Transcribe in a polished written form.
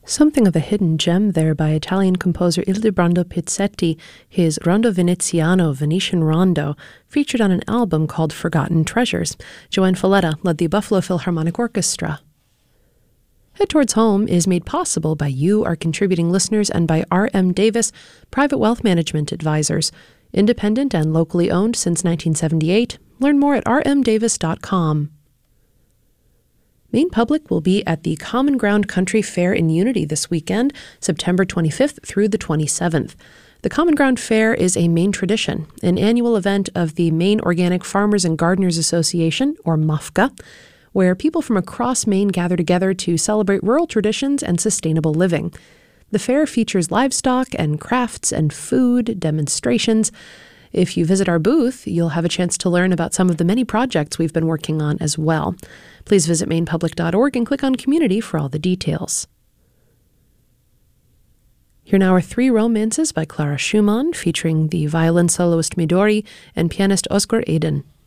Something of a hidden gem there by Italian composer Ildebrando Pizzetti, his Rondo Veneziano, Venetian Rondo, featured on an album called Forgotten Treasures. Joanne Folletta led the Buffalo Philharmonic Orchestra. Head Towards Home is made possible by you, our contributing listeners, and by R.M. Davis, Private Wealth Management Advisors. Independent and locally owned since 1978. Learn more at rmdavis.com. Maine Public will be at the Common Ground Country Fair in Unity this weekend, September 25th through the 27th. The Common Ground Fair is a Maine tradition, an annual event of the Maine Organic Farmers and Gardeners Association, or MOFGA, where people from across Maine gather together to celebrate rural traditions and sustainable living. The fair features livestock and crafts and food, demonstrations. If you visit our booth, you'll have a chance to learn about some of the many projects we've been working on as well. Please visit mainepublic.org and click on Community for all the details. Here now are Three Romances by Clara Schumann, featuring the violin soloist Midori and pianist Oscar Eden.